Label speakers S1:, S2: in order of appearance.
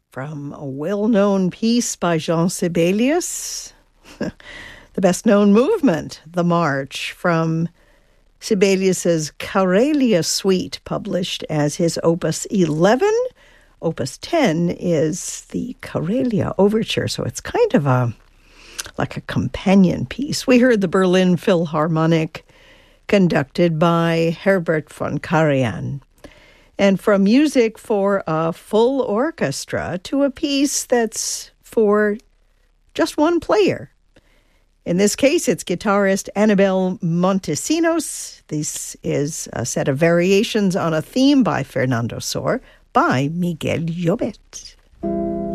S1: from a well-known piece by Jean Sibelius, the best-known movement, the March, from Sibelius's Karelia Suite, published as his Opus 11. Opus 10 is the Karelia Overture, so it's kind of like a companion piece. We heard the Berlin Philharmonic, conducted by Herbert von Karajan. And from music for a full orchestra to a piece that's for just one player. In this case, it's guitarist Anabel Montesinos. This is a set of variations on a theme by Fernando Sor by Miguel Llobet.